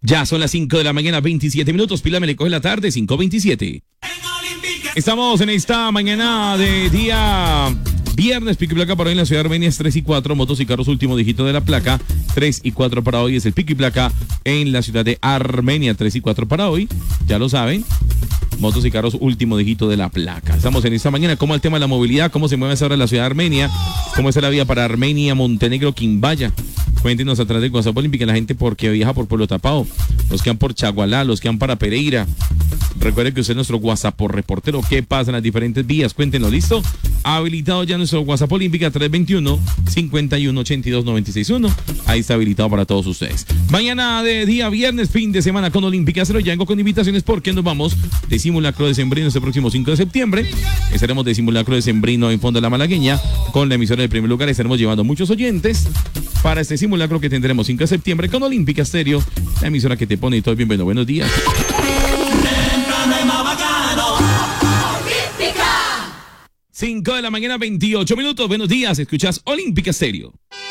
Ya son las 5 de la mañana, 27 minutos. Pila me le coge la tarde, 5:27. Estamos en esta mañana de día viernes. Pico y placa para hoy en la ciudad de Armenia es 3 y 4. Motos y carros, último dígito de la placa. 3 y 4 para hoy es el pico y placa en la ciudad de Armenia. 3 y 4 para hoy. Ya lo saben. Motos y carros, último dígito de la placa. Estamos en esta mañana. ¿Cómo el tema de la movilidad? ¿Cómo se mueve esa hora la ciudad de Armenia? ¿Cómo está la vía para Armenia, Montenegro, Quimbaya? Cuéntenos atrás del WhatsApp Olímpica la gente porque viaja por Pueblo Tapado, los que van por Chagualá, los que van para Pereira. Recuerde que usted es nuestro WhatsApp por reportero. ¿Qué pasa en las diferentes vías? Cuéntenos, ¿listo? Ha habilitado ya nuestro WhatsApp Olímpica 321-5182-961. Ahí está habilitado para todos ustedes. Mañana de día viernes, fin de semana con Olímpica Cero. Ya vengo con invitaciones porque nos vamos de simulacro de sembrino este próximo 5 de septiembre. Estaremos de simulacro de sembrino en Fondo de la Malagueña con la emisora de primer lugar. Estaremos llevando muchos oyentes para este simulacro que tendremos 5 de septiembre con Olímpica Stereo, la emisora que te pone y todo bien. Buenos días. 5 de la mañana, 28 minutos. Buenos días, escuchas Olímpica Stereo.